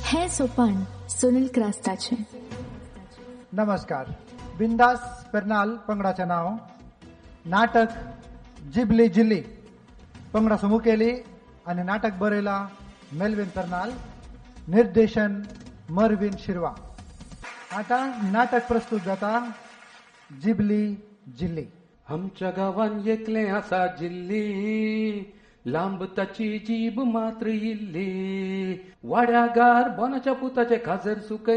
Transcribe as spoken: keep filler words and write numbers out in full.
हे सोपान सुनील क्रास्ताचे. नमस्कार. बिंदास पेर्नाल पंगडाचें नांव नाटक जिबली जिल्ली पंगडा सुमू केली आनी नाटक बरयला मेल्विन पेर्नाल, निर्देशन मरविन शिरवा. आता नाटक प्रस्तुत जाता जिबली जिल्ली. आमच्या गावान एकले आसा जिल्ली, लांब ताची जीब मात्र इल्ली, वाड्यागार बोनाच्या पुताचे खाजर सुकय